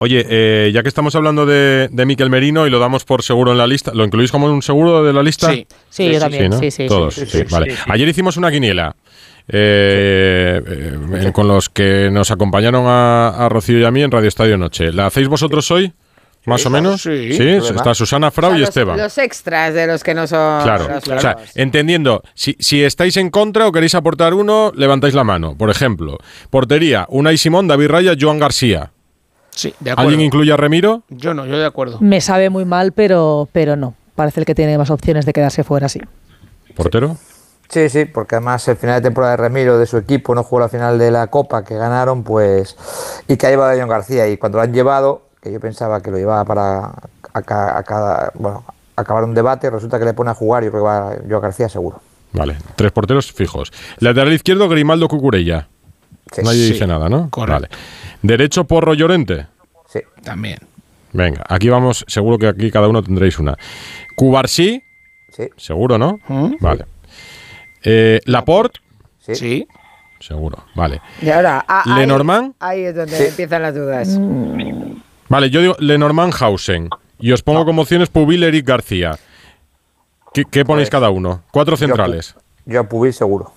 Oye, ya que estamos hablando de Mikel Merino y lo damos por seguro en la lista, ¿lo incluís como un seguro de la lista? Sí, yo también. ¿no? Sí. Todos, sí. Vale. Ayer hicimos una quiniela con los que nos acompañaron a Rocío y a mí en Radio Estadio Noche. ¿La hacéis vosotros hoy? ¿Más o menos? Sí, está Susana, Frau y Esteban. Los extras de los que no son... Claro, o sea, entendiendo, si estáis en contra o queréis aportar uno, levantáis la mano. Por ejemplo, portería, Unai Simón, David Raya, Joan García. Sí, de acuerdo. ¿Alguien incluye a Remiro? Yo no, yo de acuerdo. Me sabe muy mal, pero no. Parece el que tiene más opciones de quedarse fuera, sí. ¿Portero? Sí, porque además el final de temporada de Remiro, de su equipo, no jugó la final de la Copa que ganaron, pues, y que ha llevado a Joan García. Y cuando lo han llevado, que yo pensaba que lo llevaba para acabar un debate, resulta que le pone a jugar, yo creo que va a Joan García seguro. Vale, 3 porteros fijos. Lateral izquierdo, Grimaldo, Cucurella. Sí. Nadie dice nada, ¿no? Correcto. Vale. Derecho, Porro, Llorente. Sí. También. Venga, aquí vamos, seguro que aquí cada uno tendréis una. Cubarsí. Sí. Seguro, ¿no? Vale. Laporte. Sí. Seguro, vale. Y ahora, Lenormand. Ahí es donde empiezan las dudas. Vale, yo digo Lenormand, Hausen. Y os pongo como opciones Pubil, Eric García. ¿Qué ponéis cada uno? 4 centrales. Yo a Pubil seguro.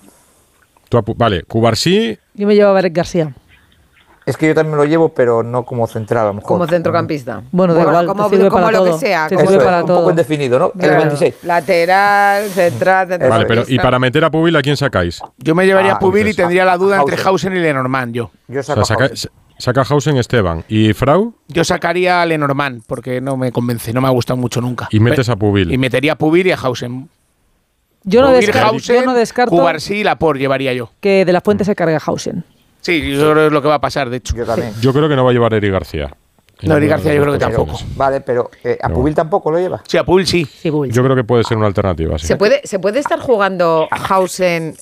Vale, Cubarsí. Yo me llevo a Eric García. Es que yo también lo llevo, pero no como central, a lo mejor. Como centrocampista. Bueno, da igual, como sirve para lo todo. que sea. Sí, como sirve Eso para es, todo. un poco indefinido, ¿no? Claro. El 26. Lateral, central, Vale, pero ¿y para meter a Pubil a quién sacáis? Yo me llevaría a Pubil y entonces, tendría la duda entre Hausen. Hausen y Lenormand, yo. Yo O saco sea, a Hausen. saca Hausen, Esteban. ¿Y Frau? Yo sacaría a Lenormand porque no me convence, no me ha gustado mucho nunca. Y metes a Pubil. Y metería a Pubil y a Hausen. Yo no Pubil, Hausen, descarto Cubarsí y Laporte llevaría yo. que De La Fuente se cargue a Hausen. Sí, yo creo que es lo que va a pasar, de hecho. Yo también. Yo creo que no va a llevar a Eric García. No, Eric García yo creo que tampoco. Vale, pero ¿a Pubil tampoco lo lleva? Sí, a Pubil sí. Sí, Bull. Yo creo que puede ser una alternativa. Sí. ¿Se puede estar jugando Hausen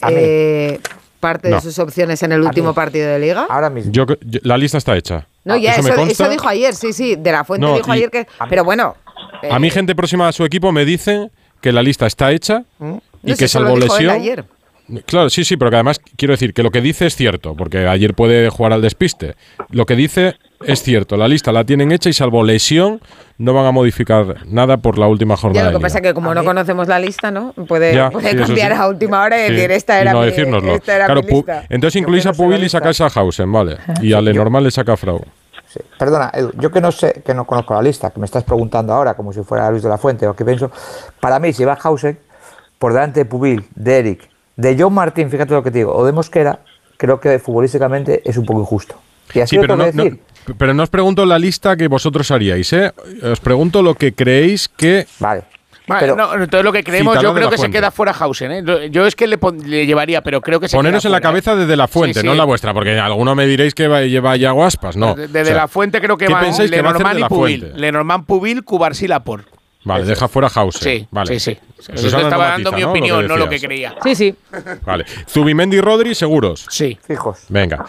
parte No. de sus opciones en el último partido de Liga? Ahora mismo. La lista está hecha. No, ya, me consta. eso dijo ayer, sí. De La Fuente No, dijo y- ayer que... Pero bueno... A mí, gente próxima a su equipo me dice que la lista está hecha y no que sé, eso salvo lo dijo él lesión. ayer. Claro, sí, pero que además quiero decir que lo que dice es cierto, porque ayer puede jugar al despiste. Lo que dice es cierto, la lista la tienen hecha y salvo lesión no van a modificar nada por la última jornada. Ya, lo que de pasa es liga. que como no conocemos la lista, ¿no? Puede Ya, sí, eso cambiar sí. a última hora y Sí, decir, esta y era no mi decírnoslo. esta era Claro, mi lista. entonces incluís a Pubil y sacáis a Hausen, vale. Y a Lenormand le saca a Frau. Sí. Perdona, Edu, yo que no sé, que no conozco la lista, que me estás preguntando ahora como si fuera Luis de la Fuente o qué pienso, para mí si va Hausen por delante de Pubil, de Eric, de John Martín, fíjate lo que te digo, o de Mosquera, creo que futbolísticamente es un poco injusto. Y así Sí, lo pero tengo que decir. pero no os pregunto la lista que vosotros haríais, ¿eh? Os pregunto lo que creéis que... Vale. Vale, Pero- no, entonces lo que creemos, Cítalo yo de creo La que se Fuente. queda fuera Hausen, ¿eh? Yo es que le llevaría, pero creo que se Poneros queda en la fuera, cabeza de La Fuente, Sí, no sí. la vuestra, porque alguno me diréis que lleva ya guaspas, no. De O sea, La Fuente creo que ¿qué van pensáis que va a hacer Lenormand de y La Pubil. Fuente? Lenormand, Pubil, Cubarsí, Laporte. Vale, deja fuera Hausen. Sí, vale. sí. Yo Susana estaba no dando matiza, mi ¿no? opinión, no lo que decías. creía. Sí. Vale. Zubimendi y Rodri, seguros. Sí. Fijos. Venga.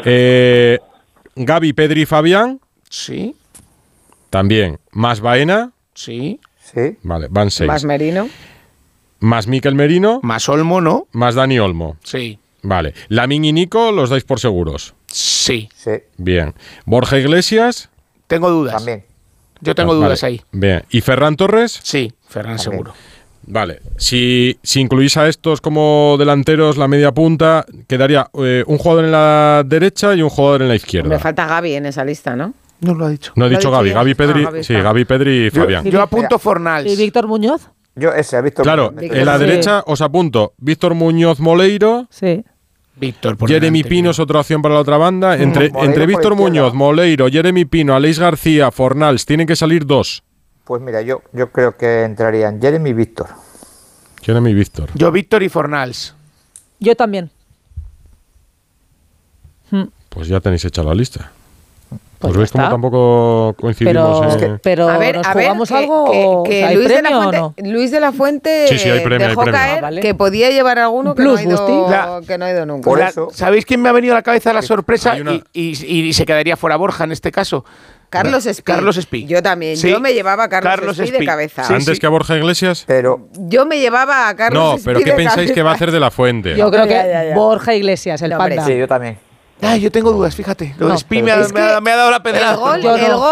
Gavi, Pedri y Fabián, Sí. también. Más Baena, Sí. Sí. vale, van 6. Más Merino. Más Mikel Merino, Más Olmo, ¿no? más Dani Olmo. Sí. Vale. Lamine y Nico los dais por seguros. Sí. Sí. Bien. Borja Iglesias, Tengo dudas. También. Yo tengo dudas vale. ahí. Bien. ¿Y Ferran Torres? Sí, Ferran También. seguro. Vale. Si incluís a estos como delanteros, la media punta, quedaría un jugador en la derecha y un jugador en la izquierda. Me falta Gavi en esa lista, ¿no? No lo ha dicho. No he ¿Lo ha dicho dicho Gavi. ya? Gavi, Pedri, Gavi sí, está. Gavi, Pedri y Fabián. Yo apunto Fornals. ¿Y Víctor Muñoz? Yo ese, Víctor. Claro, Víctor. en la Sí. derecha os apunto Víctor Muñoz Moleiro, Sí. Víctor, por Jeremy delante, Pino es otra opción para la otra banda. Entre Moleiro por Víctor izquierda. Muñoz, Moleiro, Jeremy Pino, Aleix García, Fornals, tienen que salir 2. Pues mira, yo creo que entrarían Jeremy y Víctor. Jeremy y Víctor. Yo, Víctor y Fornals. Yo también. Pues ya tenéis hecha la lista. Pues Pues ya veis cómo está. tampoco coincidimos. Pero A ver, ¿nos jugamos que, algo que- o que ¿hay Luis, de la premio o Fuente, no? Luis de la Fuente Sí, hay premio, dejó hay premio. caer Ah, vale. que podía llevar alguno que, Plus, no ha Gusti. ido, que no ha ido nunca. Por La- eso- ¿Sabéis quién me ha venido a la cabeza la sorpresa? Hay una- Y se quedaría fuera Borja en este caso. Carlos Espí. Carlos Espí. Yo también. Sí. Yo me llevaba a Carlos Espí de Espí. cabeza. Sí, Antes que a Borja Iglesias. Pero Yo me llevaba a Carlos No, Espí pero ¿qué de pensáis que va a hacer de la Fuente? Yo creo que Ya. Borja Iglesias, el No, hombre, panda. sí, yo también. Ay, yo tengo dudas, fíjate. Lo de No, Espí pero me es ha dado la pedrada. El gol, Yo no. el gol